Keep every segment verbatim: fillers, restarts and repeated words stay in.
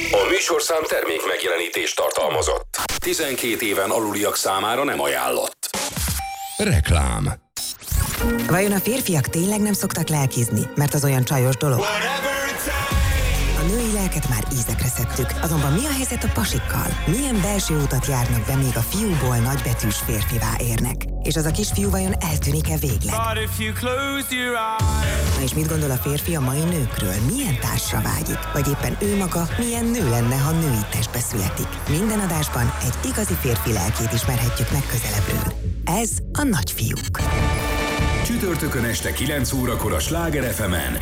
A műsorszám termék megjelenítést tartalmazott. tizenkét éven aluliak számára nem ajánlott. Reklám. Vajon a férfiak tényleg nem szoktak lelkizni, mert az olyan csajos dolog? A női lelket már ízekre szedtük, azonban mi a helyzet a pasikkal? Milyen belső utat járnak be, míg a fiúból nagybetűs férfivá érnek? És az a kisfiú vajon eltűnik-e végleg? Na és mit gondol a férfi a mai nőkről? Milyen társra vágyik? Vagy éppen ő maga milyen nő lenne, ha női testbe születik? Minden adásban egy igazi férfi lelkét ismerhetjük meg közelebbről. Ez a Nagyfiúk. Csütörtökön este kilenc órakor a Sláger ef emen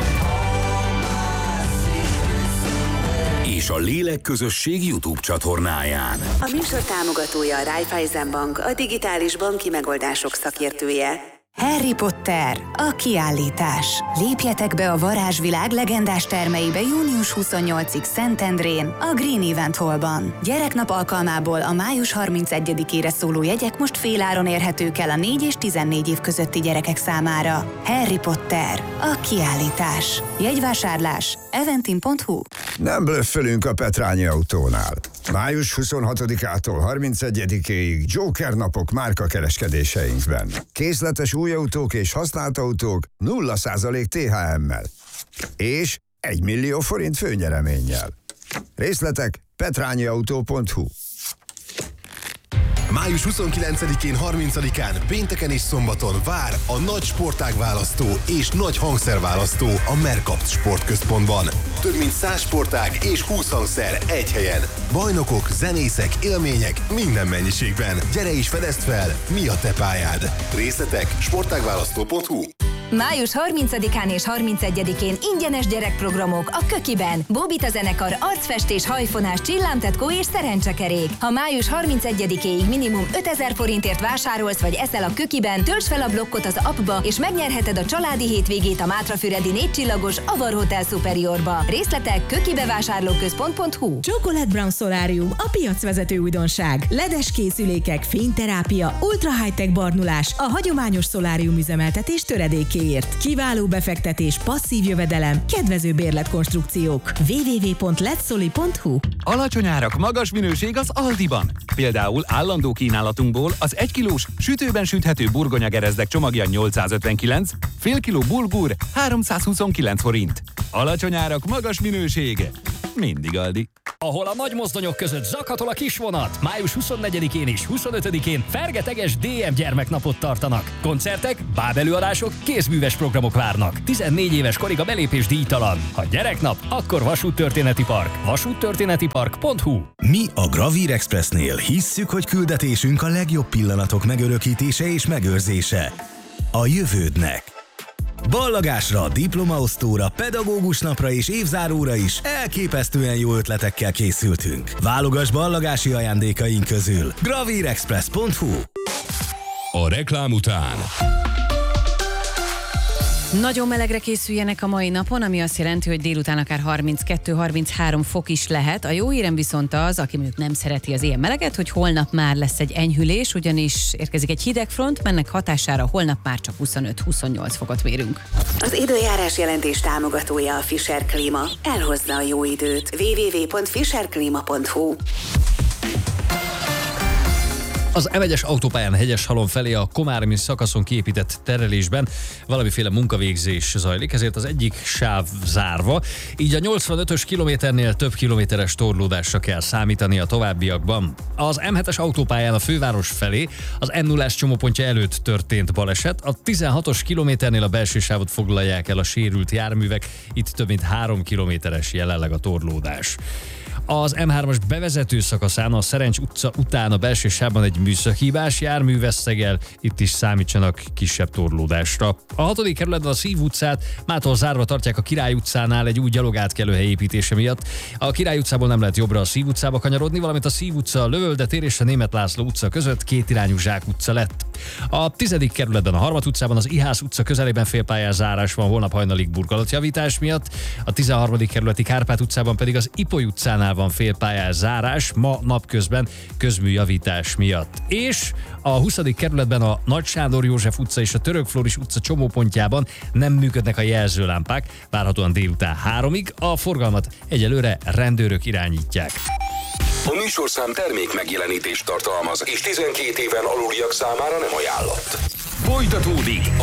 és a Lélek Közösség YouTube csatornáján. A műsor támogatója a Raiffeisen Bank, a digitális banki megoldások szakértője. Harry Potter, a kiállítás. Lépjetek be a varázsvilág legendás termeibe június huszonnyolcadikáig Szentendrén, a Green Event Hallban. Gyereknap alkalmából a május harmincegyedikére szóló jegyek most féláron érhetők el a négy és tizennégy év közötti gyerekek számára. Harry Potter, a kiállítás. Jegyvásárlás eventim pont hu. Nem blöffelünk a Petrányi Autónál. május huszonhatodikától harmincegyedikéig Joker napok márkakereskedéseinkben. Készletes új autók és használt autók nulla százalék té há emmel. És egy millió forint főnyereménnyel. Részletek petrányiautó pont hu. május huszonkilencedikén, harmincadikán, pénteken és szombaton vár a nagy sportágválasztó és nagy hangszerválasztó a Mercapt Sportközpontban. Több mint száz sportág és húsz hangszer egy helyen. Bajnokok, zenészek, élmények minden mennyiségben. Gyere és fedezd fel, mi a te pályád. Részletek sportágválasztó pont hu. május harmincadikán és harmincegyedikén ingyenes gyerekprogramok a Kökiben. Bóbita zenekar, arcfestés, hajfonás, csillámtetkó és szerencsekerék. Ha május harmincegyedikéig minimum ötezer forintért vásárolsz vagy eszel a Kökiben, töltsd fel a blokkot az appba, és megnyerheted a családi hétvégét a Mátrafüredi négycsillagos Avar Hotel Superiorba. Részletek kökibevásárlóközpont pont hu. Chocolate Brown Solarium, a piacvezető újdonság. ledes készülékek, fényterápia, ultra high-tech barnulás, a hagyományos szolárium üzemeltetés töredékéért. Kiváló befektetés, passzív jövedelem, kedvező bérletkonstrukciók. double-u double-u double-u pont letsoli pont hu. Alacsony árak, magas minőség az Aldiban. Például állandó kínálatunkból az egy kilós sütőben süthető burgonyagerezdek csomagja nyolcszázötvenkilenc, fél kiló bulgur háromszázhuszonkilenc forint. Alacsony árak, magas minőség. Mindig Aldi. Ahol a nagy mozdonyok között zakatol a kisvonat, május huszonnegyedikén és huszonötödikén fergeteges dé em gyermeknapot tartanak. Koncertek, bábelőadások, kézműves programok várnak. tizennégy éves korig a belépés díjtalan. Ha gyereknap, akkor Vasúttörténeti Park. vasúttörténeti park pont hu. Mi a Gravír Expressnél hisszük, hogy küldetésünk a legjobb pillanatok megörökítése és megőrzése. A jövődnek. Ballagásra, diplomaosztóra, pedagógus napra és évzáróra is elképesztően jó ötletekkel készültünk. Válogass ballagási ajándékaink közül. gravír express pont hu. A reklám után Nagyon melegre készüljenek a mai napon, ami azt jelenti, hogy délután akár harminckettő-harminchárom fok is lehet. A jó hírem viszont az, aki mondjuk nem szereti az ilyen meleget, hogy holnap már lesz egy enyhülés, ugyanis érkezik egy hidegfront, mennek hatására holnap már csak huszonöt-huszonnyolc fokot mérünk. Az időjárás jelentés támogatója a Fischer Klíma. Elhozza a jó időt. double-u double-u double-u pont fischer klíma pont hu. Az em egyes autópályán Hegyeshalom felé a komáromi szakaszon kiépített terelésben valamiféle munkavégzés zajlik, ezért az egyik sáv zárva, így a nyolcvanötös kilométernél több kilométeres torlódásra kell számítani a továbbiakban. Az em hetes autópályán a főváros felé az em nullás csomópontja előtt történt baleset, a tizenhatos kilométernél a belső sávot foglalják el a sérült járművek, itt több mint három kilométeres jelenleg a torlódás. Az em hármas bevezető szakaszán a Szerencs utca után a belső sávban egy műszaki-hibás jármű vesztegel, itt is számítsanak kisebb torlódásra. A hatodik kerületben a Szív utcát mától zárva tartják a Király utcánál egy új gyalogátkelőhely építése miatt. A Király utcából nem lehet jobbra a Szív utcába kanyarodni, valamint a Szív utca, a Lövölde tér és a Németh László utca között kétirányú Zsák utca lett. A tizedik kerületben a Harmat utcában az Ihász utca közelében félpályás zárás van holnap hajnalig burkolatjavítás miatt, a tizenharmadik kerületi Kárpát utcában pedig az Ipoly utcánál utcánál van félpályás zárás, ma napközben közműjavítás miatt. És a huszadik kerületben a Nagy Sándor József utca és a Török Flóris utca csomópontjában nem működnek a jelzőlámpák, várhatóan délután háromig, a forgalmat egyelőre rendőrök irányítják. A műsorszám termék megjelenítést tartalmaz, és tizenkét éven aluliak számára nem ajánlott. Folytatódik